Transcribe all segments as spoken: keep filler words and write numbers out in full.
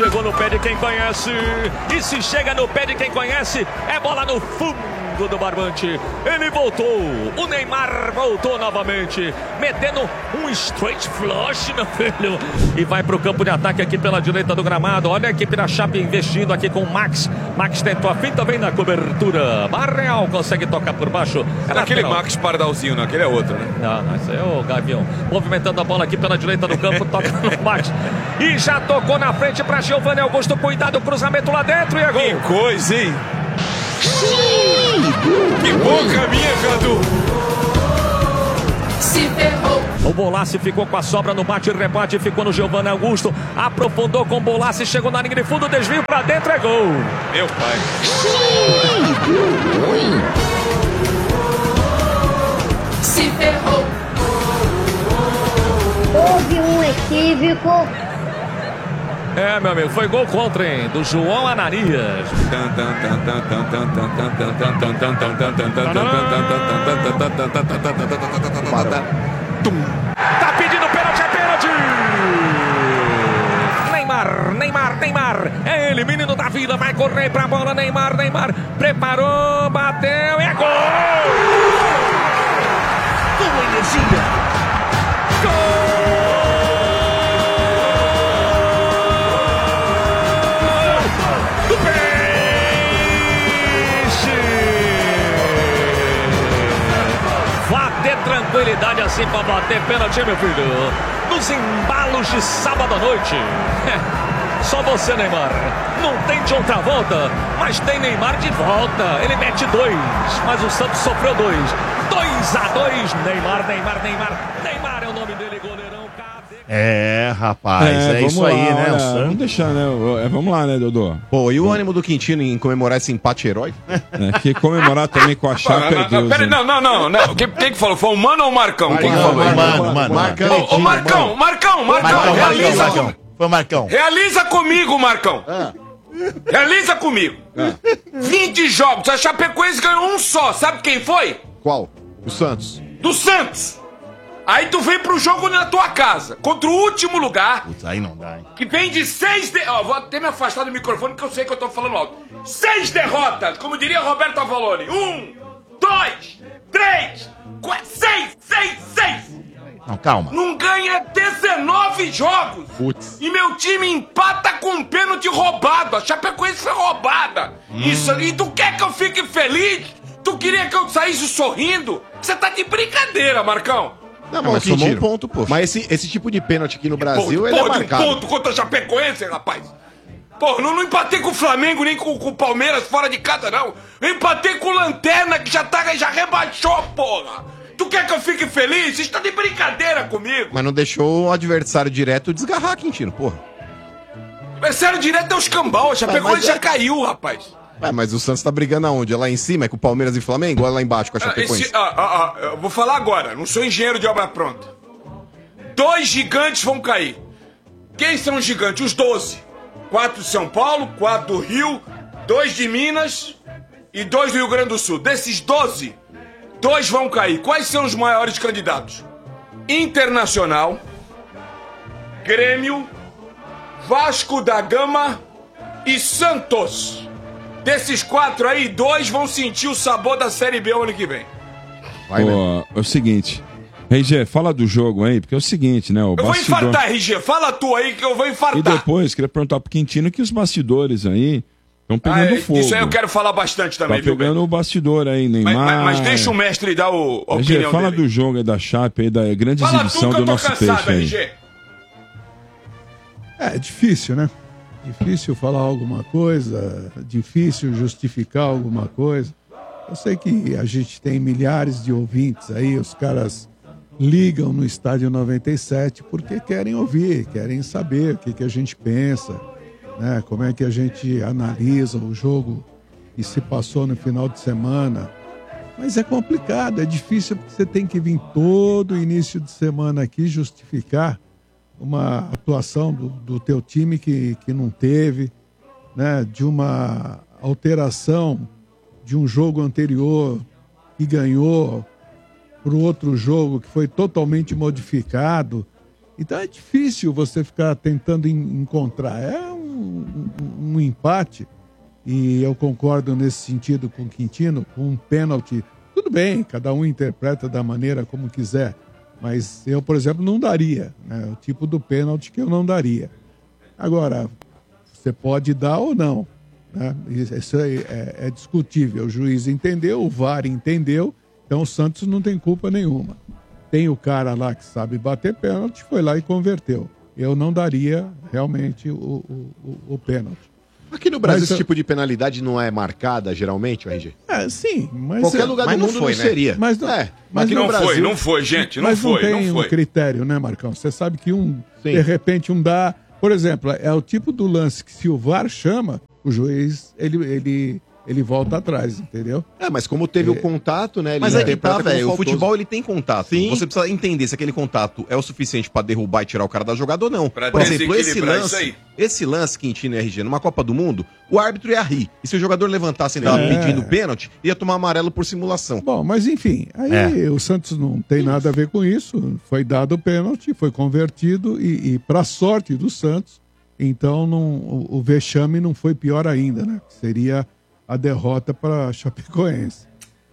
chegou no pé de quem conhece. E se chega no pé de quem conhece, é bola no fundo do barbante. Ele voltou. O Neymar voltou novamente, metendo um straight flush, meu filho. E vai pro campo de ataque aqui pela direita do gramado. Olha a equipe da Chape investindo aqui com o Max. Max tentou a finta, vem na cobertura. Barreal consegue tocar por baixo. É aquele Max Pardalzinho, não, aquele é outro, né? Não, não, esse é o Gavião. Movimentando a bola aqui pela direita do campo, toca no Max. E já tocou na frente para Giovanni Augusto. Cuidado, cruzamento lá dentro e é gol. Que coisa, hein? Que boca minha, Cadu! Se ferrou. O Bolassi ficou com a sobra no bate-rebate, ficou no Giovanni Augusto, aprofundou com o Bolassi, chegou na linha de fundo, desvio pra dentro, é gol. Meu pai. Se ferrou. Houve um equívoco. É, meu amigo, foi gol contra, hein, do João Ananias. Tá pedindo pênalti, é pênalti! Neymar, Neymar, Neymar. É ele, menino da vida, vai correr pra bola, Neymar, Neymar. Preparou, bateu, é gol! Com energia. Gol! Tranquilidade assim pra bater pênalti, meu filho. Nos embalos de sábado à noite. É, só você, Neymar. Não tem de outra volta, mas tem Neymar de volta. Ele mete dois, mas o Santos sofreu dois. Dois a dois. Neymar, Neymar, Neymar. Neymar é o nome dele, goleirão. É, rapaz, é, é isso lá, aí, né? Olha, O Santos. vamos deixar, né? É, vamos lá, né, Dodô? Pô, e o ânimo do Quintino em comemorar esse empate heróico? É, que comemorar também com a Chape é Deus, Pera, né? não, não, não, não. Quem, quem que falou? Foi o Mano ou o Marcão? Quem que falou? Mano, mano, mano. Marcão, ô, Marcão, Marcão, Marcão, realiza. Marcão. Foi o Marcão. Realiza comigo, Marcão. Ah. Realiza comigo. Ah. vinte jogos, a Chapecoense ganhou um só. Sabe quem foi? Qual? O Santos. Do Santos. Aí tu vem pro jogo na tua casa, contra o último lugar. Putz, aí não dá, hein? Que vem de seis... De... Ó, vou até me afastar do microfone porque eu sei que eu tô falando alto. Seis derrotas, como diria Roberto Avalone. Um, dois, três, quatro, seis, seis, seis. Não, calma. Não ganha dezenove jogos. Putz. E meu time empata com um pênalti roubado. A Chapecoense foi roubada. Hum. Isso, e tu quer que eu fique feliz? Tu queria que eu saísse sorrindo? Você tá de brincadeira, Marcão. Não, mas somou um ponto, pô. Mas esse, esse tipo de pênalti aqui no Brasil, ponto, ele pô, é marcado. Um ponto contra a Chapecoense, rapaz. Pô, não, não empatei com o Flamengo, nem com, com o Palmeiras fora de casa, não. Eu empatei com o Lanterna, que já, tá, já rebaixou, porra. Tu quer que eu fique feliz? Vocês estão de brincadeira comigo. Mas não deixou o adversário direto desgarrar, Quintino, porra. Adversário direto é os cambal, a Chapecoense já caiu, rapaz. É, mas o Santos tá brigando aonde? É lá em cima? É com o Palmeiras e Flamengo? Ou é lá embaixo com a Chapecoense? Esse, ah, ah, ah, eu vou falar agora, não sou engenheiro de obra pronta. Dois gigantes vão cair. Quem são os gigantes? Os doze. Quatro de São Paulo, quatro do Rio, dois de Minas e dois do Rio Grande do Sul. Desses doze, dois vão cair. Quais são os maiores candidatos? Internacional, Grêmio, Vasco da Gama e Santos. Desses quatro aí, dois vão sentir o sabor da Série B o ano que vem. Vai, Pô, é o seguinte, R G, fala do jogo aí, porque é o seguinte, né? O eu bastidor... vou infartar, R G. Fala tu aí que eu vou infartar. E depois, queria perguntar pro Quintino que os bastidores aí estão pegando ah, fogo. Isso aí eu quero falar bastante também, tá viu, pegando Beto? o bastidor aí, Neymar. Mas, mas deixa o mestre dar o, a R G, opinião fala dele. do jogo aí, da Chape aí, da grande fala exibição tu que do eu tô nosso cansado, peixe aí. R G. É difícil, né? Difícil falar alguma coisa, difícil justificar alguma coisa. Eu sei que a gente tem milhares de ouvintes aí, os caras ligam no Estádio noventa e sete porque querem ouvir, querem saber o que, que a gente pensa, né? Como é que a gente analisa o jogo que se passou no final de semana. Mas é complicado, é difícil porque você tem que vir todo início de semana aqui justificar uma atuação do, do teu time que, que não teve, né? De uma alteração de um jogo anterior que ganhou para o outro jogo que foi totalmente modificado. Então é difícil você ficar tentando en- encontrar. É um, um empate, e eu concordo nesse sentido com o Quintino, com um pênalti. Tudo bem, cada um interpreta da maneira como quiser, mas eu, por exemplo, não daria, né? O tipo do pênalti que eu não daria. Agora, você pode dar ou não, né? Isso é, é, é discutível. O juiz entendeu, o V A R entendeu, então o Santos não tem culpa nenhuma. Tem o cara lá que sabe bater pênalti, foi lá e converteu. Eu não daria realmente o, o, o, o pênalti. Aqui no Brasil, Mas, esse tipo de penalidade não é marcada, geralmente, o R G? É, sim, mas... Qualquer é, lugar mas do não mundo foi, não né? seria. Mas não, é, mas Aqui no não Brasil- foi, não foi, gente, não mas foi, não não tem foi. um critério, né, Marcão? Você sabe que um, Sim. de repente, um dá... Por exemplo, é o tipo do lance que se o V A R chama, o juiz, ele, ele, ele volta atrás, entendeu? É, mas como teve o contato, né? Ele Mas aí que interpreta tá, como velho. O faltoso. futebol ele tem contato. Sim. Você precisa entender se aquele contato é o suficiente pra derrubar e tirar o cara da jogada ou não. Pra Por exemplo, esse desequilibrar isso lance, aí. esse lance, Quintino e R G, numa Copa do Mundo, o árbitro ia rir. E se o jogador levantasse e tava É. pedindo pênalti, ia tomar amarelo por simulação. Bom, mas enfim, aí É. o Santos não tem nada a ver com isso. Foi dado o pênalti, foi convertido e, e para sorte do Santos, então não, o, o vexame não foi pior ainda, né? Seria a derrota para a Chapecoense.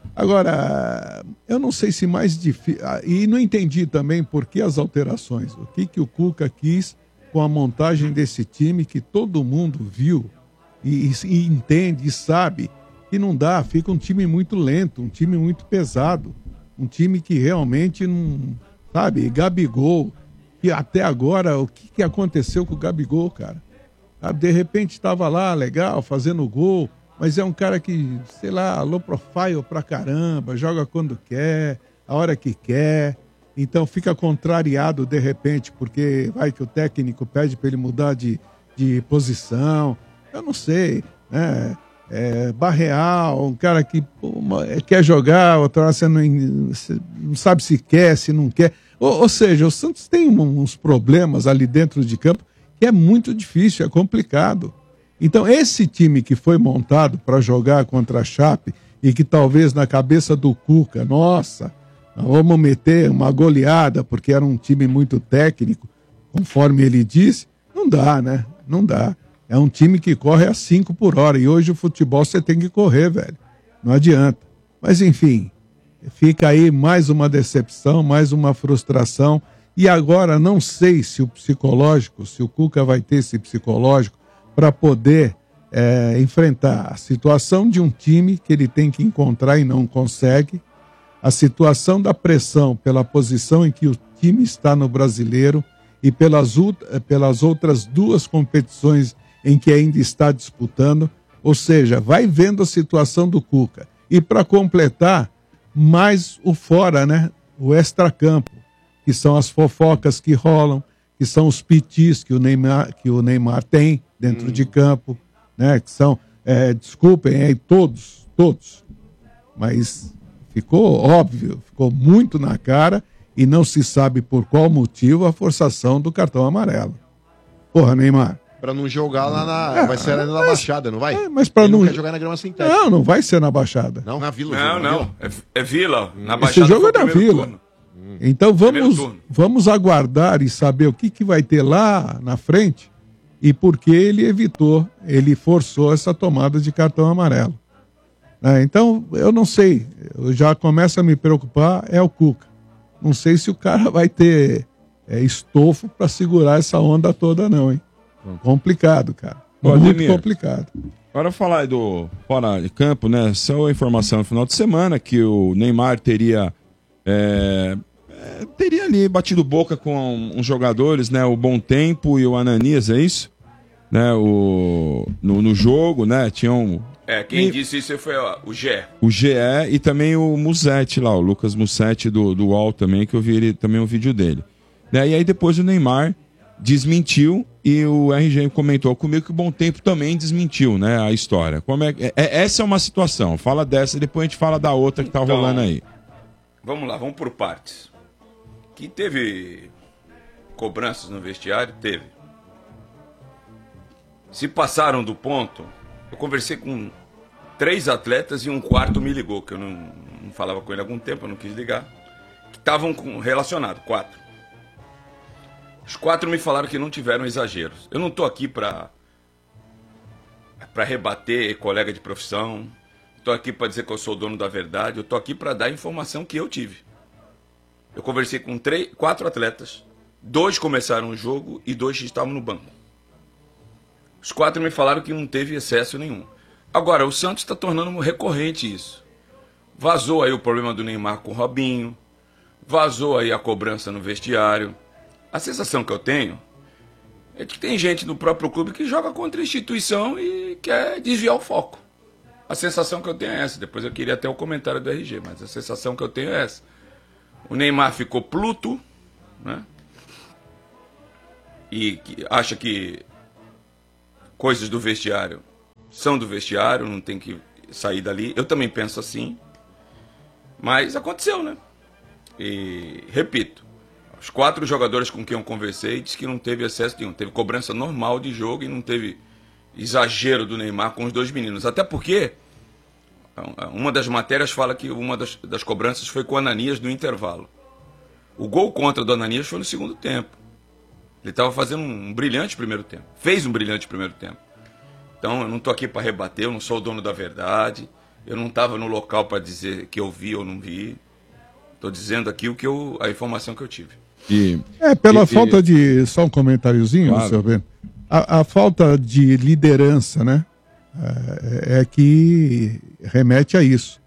Agora, eu não sei se mais difícil... E não entendi também por que as alterações. O que, que o Cuca quis com a montagem desse time que todo mundo viu e, e, e entende e sabe que não dá. Fica um time muito lento, um time muito pesado. Um time que realmente não... Sabe, Gabigol... E até agora, o que, que aconteceu com o Gabigol, cara? Ah, de repente estava lá, legal, fazendo gol, mas é um cara que, sei lá, low profile pra caramba, joga quando quer, a hora que quer, então fica contrariado de repente, porque vai que o técnico pede para ele mudar de, de posição, eu não sei, né? É, Barreal, um cara que pô, uma- quer jogar, outra hora você não, você não sabe se quer, se não quer. Ou, ou seja, o Santos tem um- uns problemas ali dentro de campo que é muito difícil, é complicado. Então, esse time que foi montado para jogar contra a Chape e que talvez na cabeça do Cuca, nossa, nós vamos meter uma goleada porque era um time muito técnico, conforme ele disse, não dá, né? Não dá. É um time que corre a cinco por hora. E hoje o futebol você tem que correr, velho. Não adianta. Mas enfim, fica aí mais uma decepção, mais uma frustração. E agora não sei se o psicológico, se o Cuca vai ter esse psicológico para poder é, enfrentar a situação de um time que ele tem que encontrar e não consegue, a situação da pressão pela posição em que o time está no Brasileiro e pelas, ut- pelas outras duas competições em que ainda está disputando, ou seja, vai vendo a situação do Cuca. E para completar, mais o fora, né? O extracampo, que são as fofocas que rolam, que são os pitis que o Neymar, que o Neymar tem dentro de campo, né? Que são, é, desculpem aí, todos, todos. Mas ficou óbvio, ficou muito na cara e não se sabe por qual motivo a forçação do cartão amarelo. Porra, Neymar. Pra não jogar lá na... vai ser ali na Baixada, não vai? É, mas pra Ele não... não quer jogar na grama sintética. Não, não vai ser na Baixada. Não? Na Vila. Não, jogo, na não. Vila. É, é Vila. Na Esse Baixada jogo foi é o na primeiro Vila. turno. Então Primeiro vamos, turno. vamos aguardar e saber o que, que vai ter lá na frente e por que ele evitou, ele forçou essa tomada de cartão amarelo. Né? Então, eu não sei, eu já começo a me preocupar, é o Cuca. Não sei se o cara vai ter é, estofo para segurar essa onda toda não, hein? Complicado, cara. Ô, Muito Ademir. complicado. Agora falar aí do fora de campo, né? Só a informação no final de semana que o Neymar teria é, é, teria ali batido boca com uns jogadores, né? O Bom Tempo e o Ananias, é isso? Né? O, no, no jogo, né? Tinham É, quem E- disse isso foi ó, o Gé. o G E e também o Musetti lá, o Lucas Musetti do, do U O L também, que eu vi ele, também um vídeo dele. Né? E aí depois o Neymar desmentiu e o R G comentou comigo que o Bom Tempo também desmentiu, né, a história. Como é, é- é- essa é uma situação. Fala dessa e depois a gente fala da outra que tá Então, rolando aí. Vamos lá, vamos por partes. Que teve cobranças no vestiário? Teve. Se passaram do ponto, eu conversei com três atletas e um quarto me ligou, que eu não, não falava com ele há algum tempo, eu não quis ligar, que estavam com- relacionados, quatro. Os quatro me falaram que não tiveram exageros. Eu não tô aqui pra para rebater colega de profissão. Estou aqui para dizer que eu sou o dono da verdade. Eu estou aqui para dar a informação que eu tive. Eu conversei com três, quatro atletas. Dois começaram o jogo e dois estavam no banco. Os quatro me falaram que não teve excesso nenhum. Agora, o Santos está tornando recorrente isso. Vazou aí o problema do Neymar com o Robinho. Vazou aí a cobrança no vestiário. A sensação que eu tenho é que tem gente no próprio clube que joga contra a instituição e quer desviar o foco. A sensação que eu tenho é essa. Depois eu queria até o comentário do R G, mas a sensação que eu tenho é essa. O Neymar ficou pluto, né? E que acha que coisas do vestiário são do vestiário, não tem que sair dali. Eu também penso assim. Mas aconteceu, né? E, repito, os quatro jogadores com quem eu conversei disse que não teve excesso nenhum. Teve cobrança normal de jogo e não teve exagero do Neymar com os dois meninos. Até porque uma das matérias fala que uma das, das cobranças foi com o Ananias no intervalo. O gol contra do Ananias foi no segundo tempo. Ele estava fazendo um brilhante primeiro tempo. Fez um brilhante primeiro tempo. Então eu não estou aqui para rebater, eu não sou o dono da verdade. Eu não estava no local para dizer que eu vi ou não vi. Estou dizendo aqui o que eu, a informação que eu tive. E, É, pela e- falta de. Só um comentáriozinho, Claro. senhor Bento. A, a falta de liderança, né? É, é que remete a isso.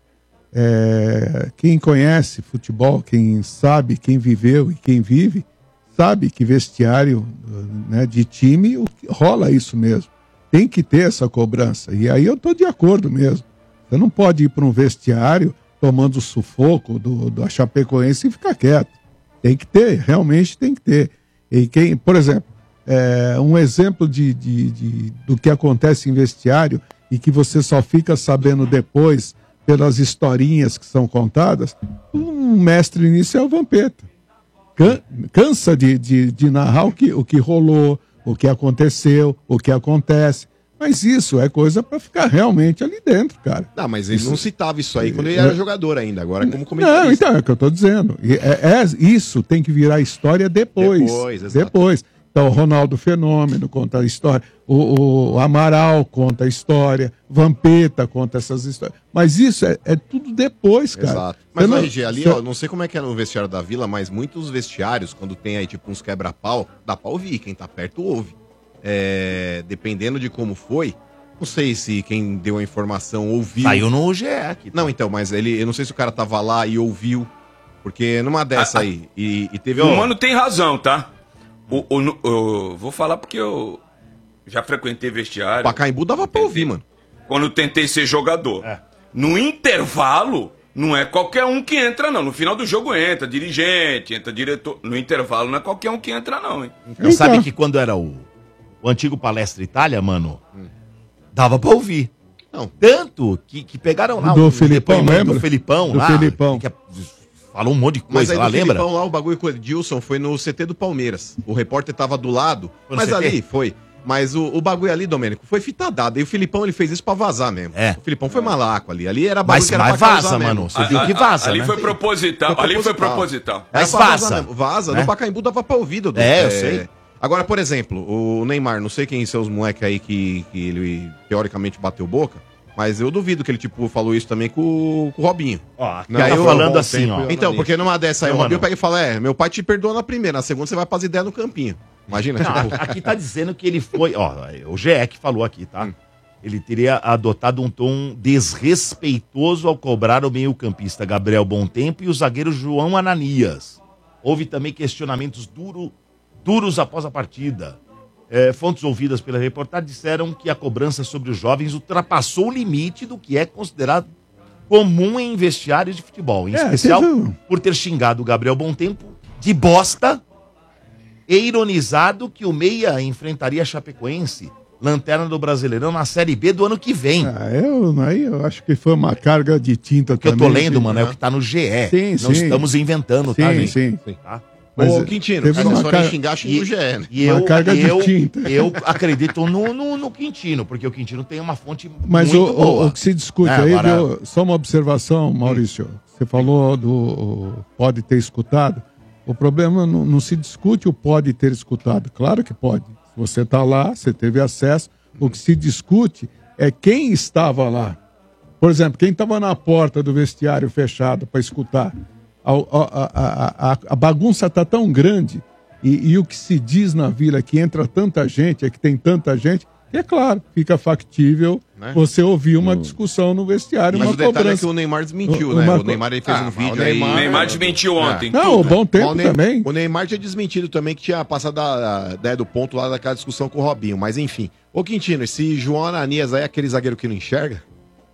É, quem conhece futebol, quem sabe, quem viveu e quem vive, sabe que vestiário, né, de time o- rola isso mesmo. Tem que ter essa cobrança. E aí eu estou de acordo mesmo. Você não pode ir para um vestiário tomando o sufoco do, do Chapecoense e ficar quieto. Tem que ter, realmente tem que ter. E quem, por exemplo, é, um exemplo de, de, de- do que acontece em vestiário e que você só fica sabendo depois pelas historinhas que são contadas, um mestre nisso é o Vampeta. Can- cansa de, de, de narrar o que, o que rolou, o que aconteceu, o que acontece. Mas isso é coisa para ficar realmente ali dentro, cara. Não, mas ele não citava isso aí quando ele É. era jogador ainda, agora como comentarista. Não, então, é o que eu tô dizendo. E É, é- isso tem que virar história depois. Depois, exato. Depois. Então, o Ronaldo Fenômeno conta a história, o, o Amaral conta a história, Vampeta conta essas histórias. Mas isso é, é tudo depois, cara. Exato. Mas Você o não- R G, ali, você- ó, não sei como é que é no vestiário da Vila, mas muitos vestiários, quando tem aí tipo uns quebra-pau, dá pra ouvir. Quem tá perto ouve. É, dependendo de como foi, não sei se quem deu a informação ouviu. Saiu no G E aqui. Não, então, mas ele, eu não sei se o cara tava lá e ouviu. Porque numa dessa Ah, aí, e, e teve... O ó, Mano tem razão, tá? O, o, no- o- vou falar porque eu já frequentei vestiário. Pacaembu dava pra ouvir, mano. Quando eu tentei ser jogador. No intervalo, não é qualquer um que entra, não. No final do jogo entra dirigente, entra diretor. No intervalo não é qualquer um que entra, não, hein? Então, sabe que quando era o, o antigo Palestra Itália, mano, dava pra ouvir. Não. Tanto que, que pegaram lá Do um Felipão, depoimento lembra? do Felipão Do lá. Felipão. Que falou um monte de Mas coisa aí lá, do lembra? Filipão lá, o bagulho com o Edilson foi no C T do Palmeiras. O repórter tava do lado, Foi no mas C T? ali foi. Mas o, o bagulho ali, Domênico, foi fita dada. E o Filipão, ele fez isso pra vazar mesmo. É. O Filipão foi malaco ali. Ali era bagulho Mas, que era mas pra causar vaza, mesmo. mano. Você viu que vaza, Ali né? foi proposital. Foi Ali foi proposital. proposital. Era Mas pra vazar vaza. mesmo. Vaza. Né? No Pacaembu dava pra ouvir, Dudu. É, eu sei. Agora, por exemplo, o Neymar, não sei quem são os moleques aí que, que ele teoricamente bateu boca, mas eu duvido que ele, tipo, falou isso também com, o- com o Robinho. Ó, aqui Não, tá eu- falando bom assim, tempo, ó. eu- Então, porque numa dessa aí, Não, o Robinho mano. pega e fala, é, meu pai te perdoa na primeira, na segunda você vai fazer ideia no campinho. Imagina, Não, tipo... aqui tá dizendo que ele foi. Ó, o G E que falou aqui, tá? Ele teria adotado um tom desrespeitoso ao cobrar o meio-campista Gabriel Bontempo e o zagueiro João Ananias. Houve também questionamentos duro, duros após a partida. É, fontes ouvidas pela reportagem disseram que a cobrança sobre os jovens ultrapassou o limite do que é considerado comum em vestiários de futebol. Em É, especial teve um- por ter xingado o Gabriel Bontempo de bosta e ironizado que o Meia enfrentaria a Chapecoense, lanterna do Brasileirão, na Série B do ano que vem. Ah, eu, aí eu acho que foi uma carga de tinta O que eu também. tô lendo, que- mano, é o que tá no G E. Sim, Não sim. estamos inventando, tá, Sim, gente? sim. Tá? Mas Ô, Quintino, teve se uma vocês forem cara- xingar, xinga o G E, né? E Uma eu, carga de eu, tinta. eu acredito no, no, no Quintino, porque o Quintino tem uma fonte Mas o, muito o- boa. o que se discute É, aí, agora- viu? Só uma observação, Maurício. Você falou do o pode ter escutado. O problema não, não se discute o pode ter escutado. Claro que pode. Se você está lá, você teve acesso. O que se discute é quem estava lá. Por exemplo, quem estava na porta do vestiário fechado para escutar. A, a, a, a, a bagunça está tão grande e, e o que se diz na vila é que entra tanta gente, é que tem tanta gente, e é claro, fica factível Né? você ouvir uma discussão no vestiário, Mas uma o detalhe cobrança. é que o Neymar desmentiu, Uma né? co- O Neymar ele fez Ah, um mas vídeo o Neymar- aí. o Neymar desmentiu ontem, Não, tudo. o bom tempo o Ney- também. O Neymar tinha desmentido também que tinha passado a a ideia do ponto lá daquela discussão com o Robinho. Mas enfim. Ô Quintino, esse João Ananias aí é aquele zagueiro que não enxerga?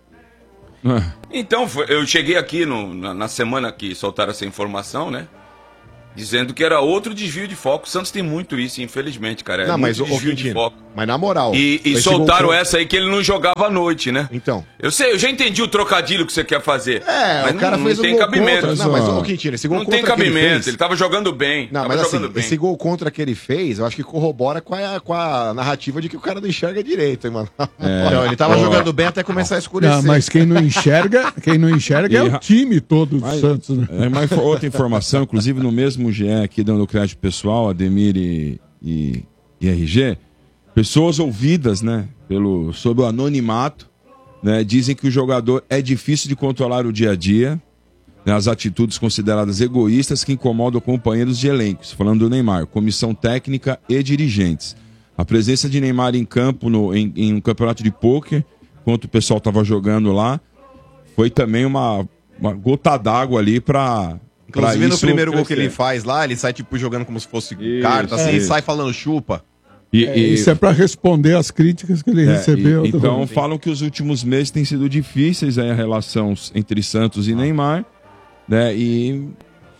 Então, foi- eu cheguei aqui no- na, na semana que soltaram essa informação, né? Dizendo que era outro desvio de foco. O Santos tem muito isso, infelizmente, cara. É não, mas muito ô desvio Quintino, de foco. mas na moral. E, e esse soltaram gol- essa aí que ele não jogava à noite, né? Então. Eu sei, eu já entendi o trocadilho que você quer fazer. É, mas o cara não, fez não o tem gol cabimento. contra. Não, mas ô Quintino, esse gol Não tem contra que ele cabimento, fez- ele tava jogando bem. Não, tava mas assim, jogando bem. esse gol contra que ele fez, eu acho que corrobora com a, com a narrativa de que o cara não enxerga direito, hein, mano? Então, ele tava Ó. jogando bem até começar a escurecer. Não, mas quem não enxerga, quem não enxerga é E o ra- time todo do Mas- Santos, né? É, mas foi outra informação, inclusive no mesmo G E aqui dando crédito pessoal, Ademir e, e, e R G, pessoas ouvidas, né, pelo, sob o anonimato, né, dizem que o jogador é difícil de controlar o dia a dia, né, as atitudes consideradas egoístas que incomodam companheiros de elencos, falando do Neymar, comissão técnica e dirigentes. A presença de Neymar em campo, no, em, em um campeonato de pôquer, enquanto o pessoal estava jogando lá, foi também uma, uma gota d'água ali para... Inclusive no isso primeiro gol que crescer. ele faz lá, ele sai tipo jogando como se fosse Isso, carta, assim, é. e sai falando chupa. E, É, e- isso é para responder às críticas que ele é, recebeu. e- do- então falam que os últimos meses têm sido difíceis aí a relação entre Santos e Neymar, né? E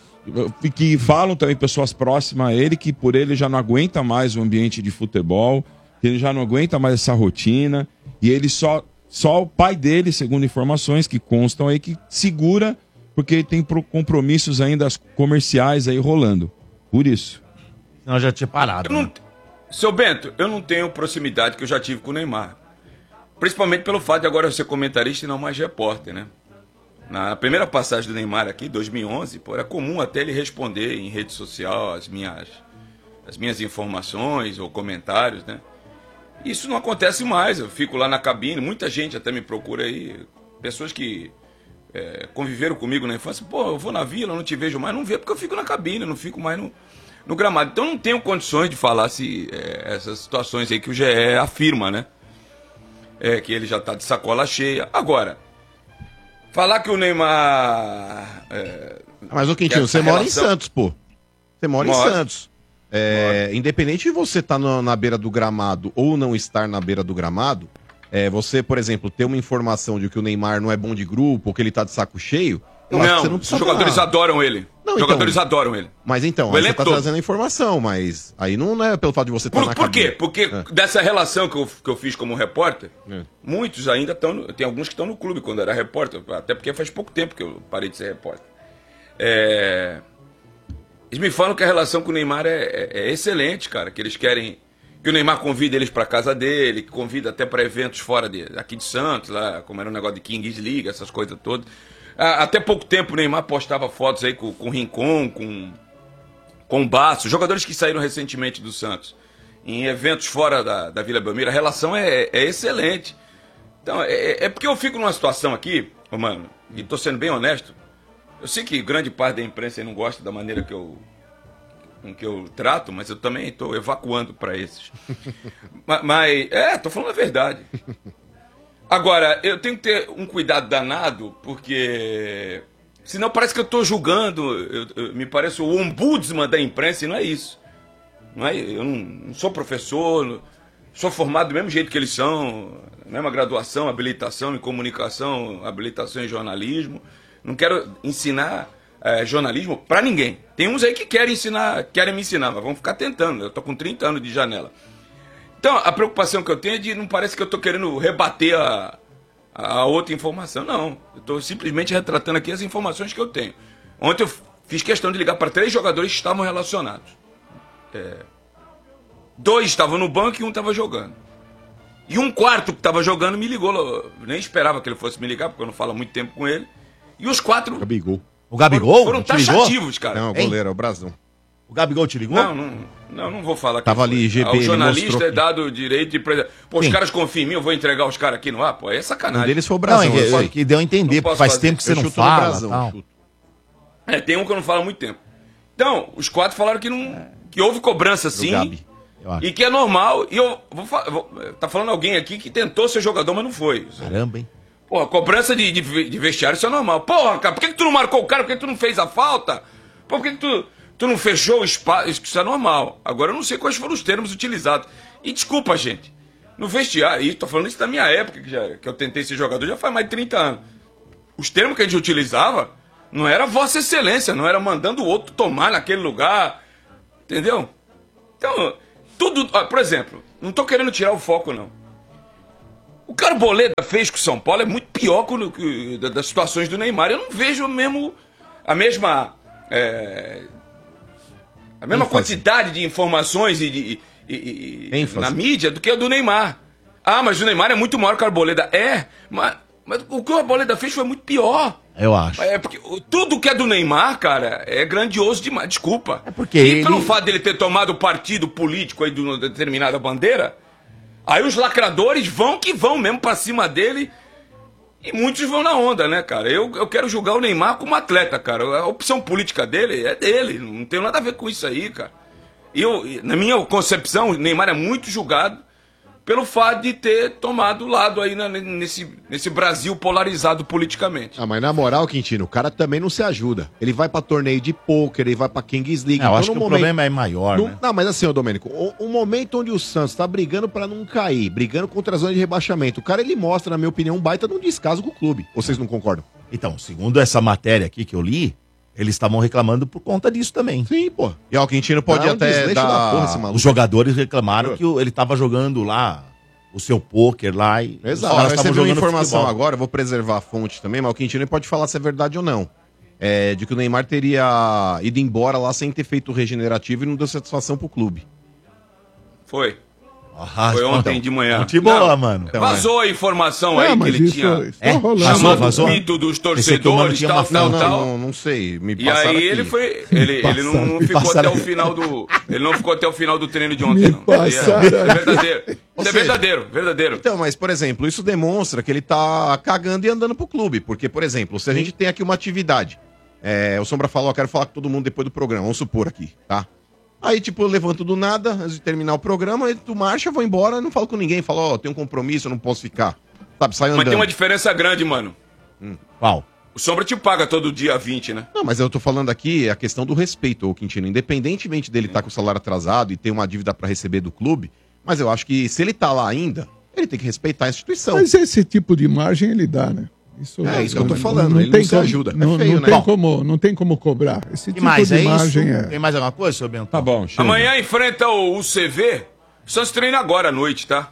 e que falam também pessoas próximas a ele que por ele já não aguenta mais o ambiente de futebol, que ele já não aguenta mais essa rotina e ele só só o pai dele, segundo informações que constam aí, que segura porque ele tem pro- compromissos ainda comerciais aí rolando. Por isso. Senão já tinha parado. Eu não- Seu Bento, eu não tenho proximidade que eu já tive com o Neymar. Principalmente pelo fato de agora eu ser comentarista e não mais repórter, né? Na primeira passagem do Neymar aqui, em dois mil e onze, pô, era comum até ele responder em rede social as minhas, as minhas informações ou comentários, né? Isso não acontece mais, eu fico lá na cabine, muita gente até me procura aí, pessoas que é, conviveram comigo na infância, pô, eu vou na vila, eu não te vejo mais, não vê porque eu fico na cabine, eu não fico mais no, no gramado. Então não tenho condições de falar se é, essas situações aí que o G E afirma, né? É, que ele já tá de sacola cheia. Agora, falar que o Neymar... É, Mas, ô Quintino, essa você mora relação- em Santos, pô. Você mora Moro. em Santos. É, independente de você estar na beira do gramado ou não estar na beira do gramado, é, você, por exemplo, ter uma informação de que o Neymar não é bom de grupo ou que ele tá de saco cheio, eu acho que Não, você não os precisa jogadores falar. adoram ele. Não, Os jogadores então. adoram ele. Mas então, O aí você elenco tá todo. trazendo a informação, mas aí não é pelo fato de você estar Por, na por quê? cabine. Porque É. dessa relação que eu, que eu fiz como repórter, É. muitos ainda estão. Tem alguns que estão no clube quando era repórter, até porque faz pouco tempo que eu parei de ser repórter. É, eles me falam que a relação com o Neymar é, é- é excelente, cara. Que eles querem. Que o Neymar convida eles para casa dele, que convida até para eventos fora de, aqui de Santos, lá, como era um negócio de Kings League, essas coisas todas. Ah, até pouco tempo o Neymar postava fotos aí com, com o Rincon, com, com o Basso, jogadores que saíram recentemente do Santos, em eventos fora da, da Vila Belmiro. A relação é, é excelente. Então, é, é porque eu fico numa situação aqui, ô, mano, e tô sendo bem honesto. Eu sei que grande parte da imprensa aí não gosta da maneira que eu, com que eu trato, mas eu também estou evacuando para esses. mas, mas, é, tô falando a verdade. Agora, eu tenho que ter um cuidado danado, porque senão parece que eu estou julgando, eu, eu, me parece o ombudsman da imprensa, e não é isso. Não é, eu não, não sou professor, não, sou formado do mesmo jeito que eles são, mesma graduação, habilitação em comunicação, habilitação em jornalismo. Não quero ensinar é, jornalismo para ninguém. Tem uns aí que querem ensinar, querem me ensinar, mas vão ficar tentando. Eu tô com trinta anos de janela. Então, a preocupação que eu tenho é de não parece que eu tô querendo rebater a, a outra informação. Não, eu tô simplesmente retratando aqui as informações que eu tenho. Ontem eu fiz questão de ligar para três jogadores que estavam relacionados. É, dois estavam no banco e um estava jogando. E um quarto que estava jogando me ligou. Eu nem esperava que ele fosse me ligar, porque eu não falo há muito tempo com ele. E os quatro Gabigol. O Gabigol? foram Te ligou? taxativos, cara. Não, o Hein? goleiro, é o Brasão. O Gabigol te ligou? Não, não. Não, não vou falar. Tava ali, G B, O ele jornalista mostrou é que- dado o direito de... presa- Pô, os Sim. caras confiam em mim, eu vou entregar os caras aqui no ar? Pô, aí é sacanagem. Um deles foi o Não, Brasão. é eu que, só- é que deu a entender, Não porque posso faz fazer. tempo que você eu não chuto no fala. Brasão, Tal. chuto. É, tem um que eu não falo há muito tempo. Então, os quatro falaram que não... Que houve cobrança, sim. Gabi. Eu acho. E que é normal. E eu vou, fa- vou... Tá falando alguém aqui que tentou ser jogador, mas não foi. Caramba, hein? Pô, cobrança de, de, de vestiário, isso é normal. Porra, cara, por que, que tu não marcou o cara? Por que, que tu não fez a falta? Pô, por que, que tu, tu não fechou o espaço? Isso é normal. Agora eu não sei quais foram os termos utilizados. E desculpa, gente. No vestiário, e tô falando isso da minha época, que, já, que eu tentei ser jogador já faz mais de trinta anos. Os termos que a gente utilizava não era Vossa Excelência, não era mandando o outro tomar naquele lugar. Entendeu? Então, tudo. Ó, por exemplo, não tô querendo tirar o foco, não. O que o Arboleda fez com o São Paulo é muito pior que, o- que, da- das situações do Neymar. Eu não vejo o mesmo, a mesma. é, a mesma ênfase. quantidade de informações e, de- e- e- e- ênfase. na mídia do que a do Neymar. Ah, mas o Neymar é muito maior que o Arboleda. É, mas, mas o que o Arboleda fez foi muito pior. Eu acho. É porque o- tudo que é do Neymar, cara, é grandioso demais. Desculpa. É porque e ele- pelo fato dele ter tomado partido político aí de uma determinada bandeira, aí os lacradores vão que vão mesmo pra cima dele e muitos vão na onda, né, cara? Eu, eu quero julgar o Neymar como atleta, cara. A opção política dele é dele, não tem nada a ver com isso aí, cara. E eu, e na minha concepção, o Neymar é muito julgado pelo fato de ter tomado lado aí na- nesse, nesse Brasil polarizado politicamente. Ah, mas na moral, Quintino, o cara também não se ajuda. Ele vai pra torneio de pôquer, ele vai pra Kings League. É, eu Então, acho no que o momento- problema é maior, no- né? Não, mas assim, ô Domênico, o, o momento onde o Santos tá brigando pra não cair, brigando contra a zona de rebaixamento, o cara, ele mostra, na minha opinião, um baita de um descaso com o clube. Ou vocês não concordam? Então, segundo essa matéria aqui que eu li, eles estavam reclamando por conta disso também. Sim, pô. E ó, o Quintino pode Dá um até desleixo dar... da porra, esse maluco. Os jogadores reclamaram que o- ele estava jogando lá o seu pôquer lá e os Exato. caras Eu estavam recebi uma jogando informação futebol. agora, eu vou preservar a fonte também, mas o Quintino pode falar se é verdade ou não. É, de que o Neymar teria ido embora lá sem ter feito o regenerativo e não deu satisfação pro clube. Foi. Ah, Foi então, ontem de manhã. Gente boa, Não, mano. Então, Vazou a informação É, aí que mas ele isso, tinha isso É, tá rolando. vazou, chamado vazou. o pito dos Pensei que o mano torcedores, tinha tal, uma tal, Não, não, tal. não, não sei. Me E passaram aí ele aqui. foi. Ele, ele não, não me ficou passaram até o aqui. final do. Ele não ficou até o final do treino de ontem, Me não. Isso aí passaram é, é aqui. verdadeiro. Ou Isso é seja- verdadeiro, verdadeiro. Então, mas, por exemplo, isso demonstra que ele tá cagando e andando pro clube. Porque, por exemplo, se a gente tem aqui uma atividade, é, o Sombra falou, eu quero falar com todo mundo depois do programa, vamos supor aqui, tá? Aí, tipo, eu levanto do nada, antes de terminar o programa, aí tu marcha, vou embora, não falo com ninguém, falo, ó, tem um compromisso, eu não posso ficar. Sabe, sai andando. Mas tem uma diferença grande, mano. Qual? O Sombra te paga todo dia vinte, né? Não, mas eu tô falando aqui a questão do respeito, ô Quintino. Independentemente dele estar com o salário atrasado e ter uma dívida pra receber do clube, mas eu acho que se ele tá lá ainda, ele tem que respeitar a instituição. Mas esse tipo de margem ele dá, né? Isso, É isso que eu tô não- falando, ele não se como- ajuda. É Não, feio, não né? tem como, não tem como cobrar. Esse Que tipo mais? de É isso? margem é. Tem mais alguma coisa, seu Bento? Tá bom, chega. Amanhã enfrenta o U C V. O Santos treina agora à noite, tá?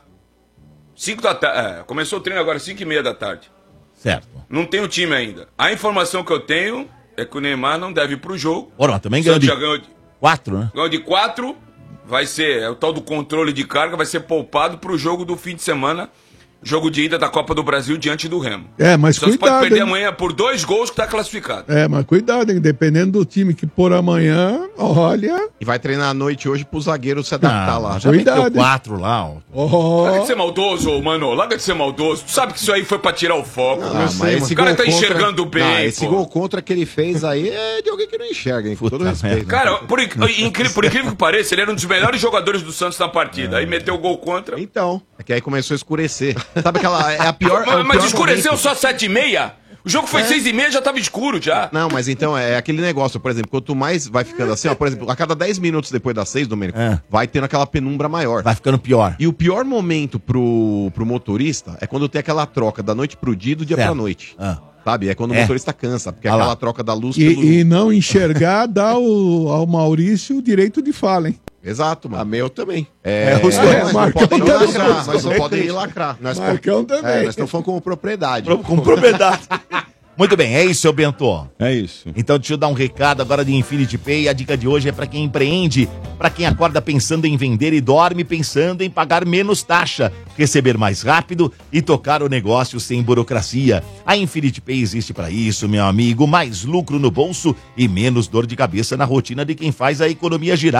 cinco da tarde. É, começou o treino agora, cinco e meia da tarde. Certo. Não tem o time ainda. A informação que eu tenho é que o Neymar não deve ir pro jogo. Ora, mas também O ganhou Santos de já ganhou de, quatro, né? ganhou de quatro. Vai ser, é o tal do controle de carga, vai ser poupado pro jogo do fim de semana. Jogo de ida da Copa do Brasil diante do Remo. É, mas O Santos pode cuidado, perder hein? amanhã por dois gols que tá classificado. É, mas cuidado, hein? Dependendo do time que por amanhã, olha. E vai treinar à noite hoje pro zagueiro se adaptar Ah, lá. já Cuidado, meteu hein? quatro lá, ó. Larga Oh, de ser maldoso, mano. Larga de ser maldoso. Tu sabe que isso aí foi pra tirar o foco. Ah, meu. mas esse o cara gol tá contra- enxergando bem, Não, esse pô. gol contra que ele fez aí é de alguém que não enxerga, hein? Com todo Puta respeito. merda. Cara, por, inc- incri- por incrível que pareça, ele era um dos melhores jogadores do Santos na partida. Aí meteu o gol contra. Então, é que aí começou a escurecer. Sabe aquela. É a pior. é o Mas, mas pior escureceu momento. só sete e meia? O jogo foi seis e meia, já tava escuro já. Não, mas então é aquele negócio, por exemplo, quanto mais vai ficando assim, ó, por exemplo, a cada dez minutos depois das seis, Domênico, É. vai tendo aquela penumbra maior. Vai ficando pior. E o pior momento pro, pro motorista é quando tem aquela troca da noite pro dia e do dia Certo. pra noite. Ah. Sabe? É quando É. o motorista cansa, porque é Ah lá. aquela troca da luz e, pelo... e não enxergar dá ao, ao Maurício o direito de fala, hein? Exato, mano. A meu também. É, É, os é, dois. nós não Marcão podemos também. lacrar, nós não Também podemos tem. lacrar. Nós Marcão também. É, nós estamos falando como propriedade. Pro- Com propriedade. Muito bem, é isso, seu Bento. É isso. Então deixa eu dar um recado agora de Infinity Pay. A dica de hoje é para quem empreende, para quem acorda pensando em vender e dorme pensando em pagar menos taxa, receber mais rápido e tocar o negócio sem burocracia. A Infinity Pay existe para isso, meu amigo. Mais lucro no bolso e menos dor de cabeça na rotina de quem faz a economia girar.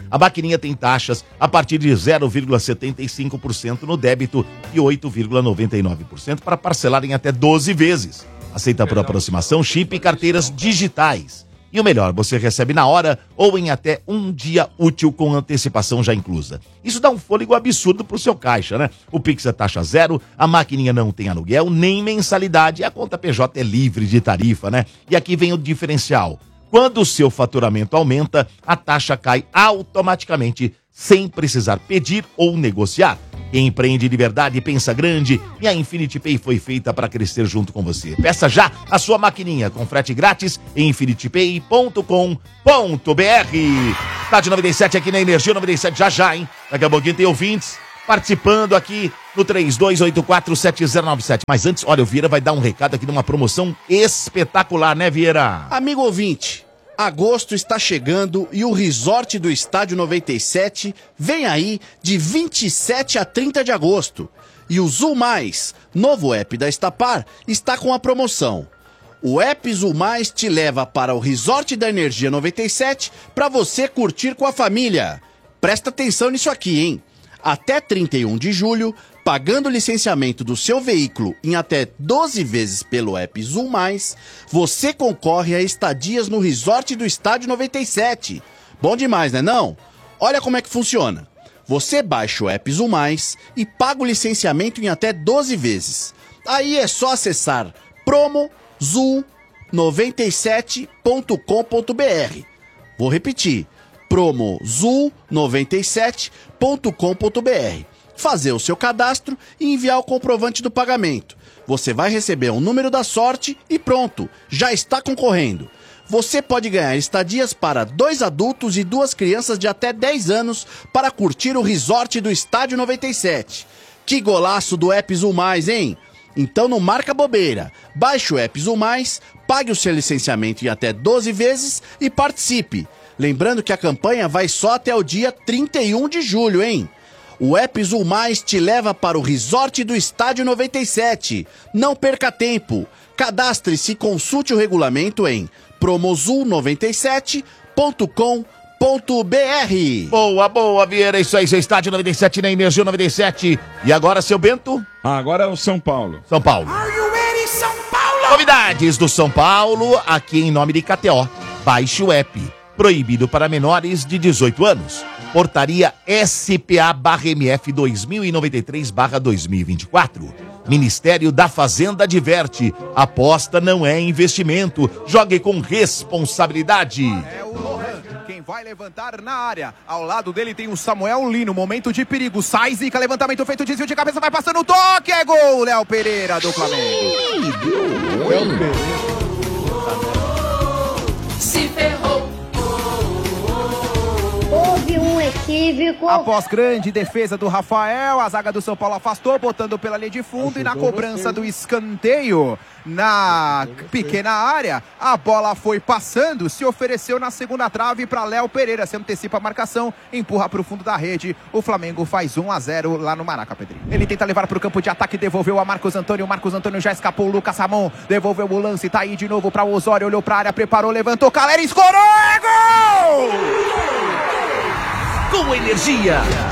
A maquininha tem taxas a partir de zero vírgula setenta e cinco por cento no débito e oito vírgula noventa e nove por cento para parcelar em até doze vezes. Aceita por aproximação, chip e carteiras digitais. E o melhor, você recebe na hora ou em até um dia útil com antecipação já inclusa. Isso dá um fôlego absurdo pro seu caixa, né? O Pix é taxa zero, a maquininha não tem aluguel nem mensalidade e a conta P J é livre de tarifa, né? E aqui vem o diferencial. Quando o seu faturamento aumenta, a taxa cai automaticamente, sem precisar pedir ou negociar. Quem empreende de verdade pensa grande e a Infinity Pay foi feita para crescer junto com você. Peça já a sua maquininha com frete grátis em infinity pay ponto com ponto b r. Rádio noventa e sete aqui na Energia noventa e sete já já, hein? Daqui a pouquinho tem ouvintes participando aqui no três dois oito quatro sete zero nove sete. Mas antes, olha, o Vieira vai dar um recado aqui de uma promoção espetacular, né, Vieira? Amigo ouvinte, agosto está chegando e o Resort do Estádio noventa e sete vem aí de vinte e sete a trinta de agosto. E o Zul Mais, novo app da Estapar, está com a promoção. O app Zul Mais te leva para o Resort da Energia noventa e sete para você curtir com a família. Presta atenção nisso aqui, hein? Até trinta e um de julho, pagando o licenciamento do seu veículo em até doze vezes pelo app Zul Mais, você concorre a estadias no Resort do Estádio noventa e sete. Bom demais, né não? Olha como é que funciona. Você baixa o app Zul Mais e paga o licenciamento em até doze vezes. Aí é só acessar promo zul noventa e sete ponto com ponto b r. Vou repetir. promo zul noventa e sete ponto com ponto b r. Fazer o seu cadastro e enviar o comprovante do pagamento. Você vai receber um número da sorte e pronto, já está concorrendo. Você pode ganhar estadias para dois adultos e duas crianças de até dez anos para curtir o resort do Estádio noventa e sete. Que golaço do app Zul Mais, hein? Então não marca bobeira. Baixe o app Zul Mais, pague o seu licenciamento em até doze vezes e participe. Lembrando que a campanha vai só até o dia trinta e um de julho, hein? O app Zul Mais te leva para o Resort do Estádio noventa e sete. Não perca tempo. Cadastre-se e consulte o regulamento em promo zul noventa e sete ponto com ponto b r. Boa, boa, Vieira. Isso aí, seu Estádio noventa e sete na Energia noventa e sete. E agora, seu Bento? Ah, agora é o São Paulo. São Paulo. Are you ready, São Paulo? Novidades do São Paulo, aqui em nome de K T O. Baixe o app. Proibido para menores de dezoito anos. Portaria S P A barra M F dois mil e noventa e três barra dois mil e vinte e quatro. Ministério da Fazenda adverte. Aposta não é investimento. Jogue com responsabilidade. É o Lohan, quem vai levantar na área. Ao lado dele tem o Samuel Lino. Momento de perigo. Sai, Zica. Levantamento feito. Desvio de cabeça. Vai passando o toque. É gol. Léo Pereira do Flamengo. Léo Pereira. Se ferrou. Houve um equívoco. Após grande defesa do Rafael, a zaga do São Paulo afastou, botando pela linha de fundo. Ajudou. E na cobrança você. Do escanteio na pequena área, a bola foi passando, se ofereceu na segunda trave para Léo Pereira, se antecipa a marcação, empurra para o fundo da rede. O Flamengo faz um a zero lá no Maraca, Pedrinho. Ele tenta levar para o campo de ataque, devolveu a Marcos Antônio. Marcos Antônio já escapou, o Lucas Ramon devolveu o lance, tá aí de novo para o Osório, olhou para a área, preparou, levantou, Calera, escorou, é gol! Com energia,